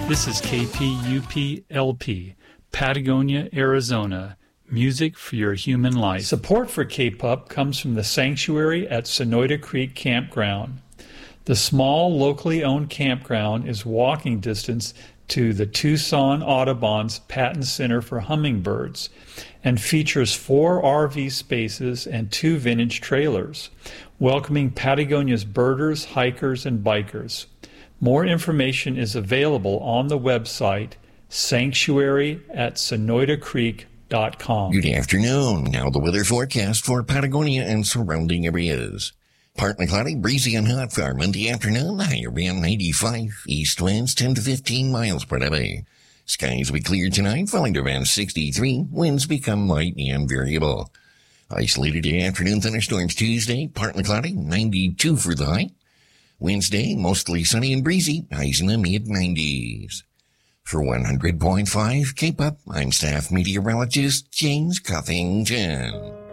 This is KPUP-LP, Patagonia, Arizona. Music for your human life. Support for KPUP comes from the sanctuary at Sonoyta Creek Campground. The small, locally owned campground is walking distance to the Tucson Audubon's Patton Center for Hummingbirds and features 4 RV spaces and 2 vintage trailers, welcoming Patagonia's birders, hikers, and bikers. More information is available on the website sanctuary@sonoytacreek.com. Good afternoon. Now the weather forecast for Patagonia and surrounding areas. Partly cloudy, breezy and hot for Monday afternoon. High around 95. East winds 10 to 15 miles per hour. Skies will be clear tonight, falling to around 63. Winds become light and variable. Isolated afternoon thunderstorms Tuesday, partly cloudy, 92 for the high. Wednesday, mostly sunny and breezy, highs in the mid-90s. For 100.5 KPUP, I'm staff meteorologist James Cuffington.